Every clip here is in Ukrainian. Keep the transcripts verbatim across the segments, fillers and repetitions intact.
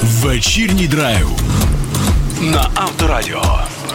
Вечірній драйв на Авторадіо.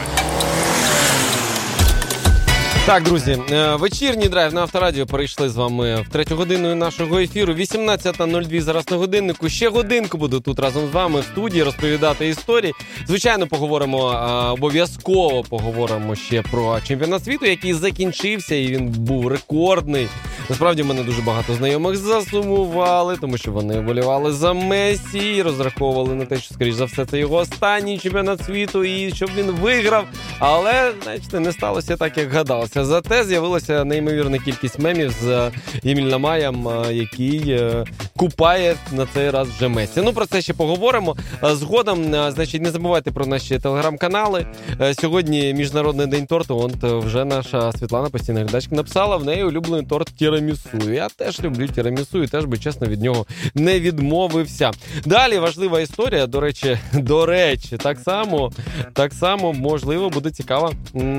Так, друзі, вечірній драйв на Авторадіо перейшли з вами в третю годину нашого ефіру. вісімнадцята нуль два зараз на годиннику. Ще годинку буду тут разом з вами в студії розповідати історії. Звичайно, поговоримо, обов'язково поговоримо ще про чемпіонат світу, який закінчився, і він був рекордний. Насправді, в мене дуже багато знайомих засумували, тому що вони вболівали за Месі і розраховували на те, що, скоріш за все, це його останній чемпіонат світу і щоб він виграв. Але, знаєте, не сталося так, як гадалося. Зате з'явилася неймовірна кількість мемів з Еміль Ламаєм, який купає на цей раз вже Месі. Ну, про це ще поговоримо. Згодом, значить, не забувайте про наші телеграм-канали. Сьогодні Міжнародний день торту. От вже наша Світлана, постійна глядачка, написала в неї улюблений торт тірамісу. Я теж люблю тірамісу і теж би, чесно, від нього не відмовився. Далі важлива історія, до речі, до речі, так само, так само, можливо, буде цікаво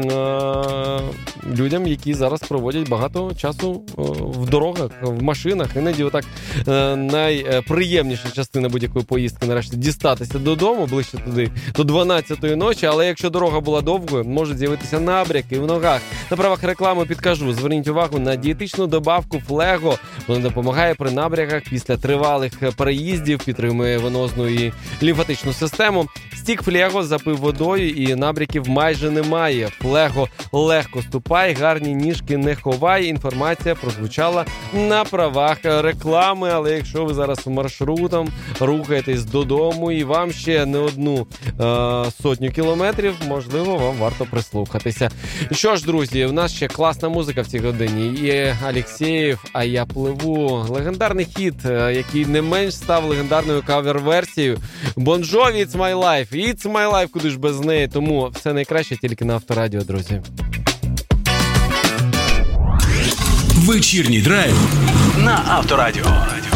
людям, які зараз проводять багато часу в дорогах, в машинах. Іноді отак найприємніша частина будь-якої поїздки нарешті дістатися додому, ближче туди, до дванадцятої ночі, але якщо дорога була довгою, можуть з'явитися набряки в ногах. На правах реклами підкажу, зверніть увагу на дієтичну добавку Флего. Вона допомагає при набряках після тривалих переїздів, підтримує венозну і лімфатичну систему. Стік Флего запив водою і набряків майже немає. Флего легко ступай, гарні ніжки не ховай. Інформація прозвучала на правах реклами, але якщо ви зараз маршрутом рухаєтесь додому і вам ще не одну е- сотню кілометрів, можливо, вам варто прислухатися. Що ж, друзі, у нас ще класна музика в цій годині. І Алєксєєв, «А я пливу». Легендарний хіт, який не менш став легендарною кавер-версією. Bon Jovi, «It's my life». «It's my life», куди ж без неї. Тому все найкраще тільки на Авторадіо, друзі. Вечірній драйв на Авторадіо.